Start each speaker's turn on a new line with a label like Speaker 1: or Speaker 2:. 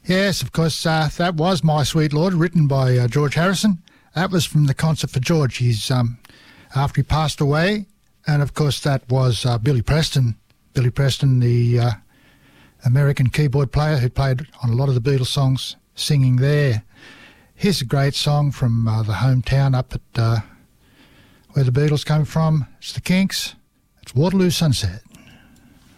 Speaker 1: Yes, of course, that was My Sweet Lord, written by George Harrison. That was from the Concert for George. He's after he passed away, and of course that was Billy Preston. Billy Preston, the American keyboard player who played on a lot of the Beatles songs, singing there. Here's a great song from the hometown up at where the Beatles came from. It's the Kinks. It's Waterloo Sunset.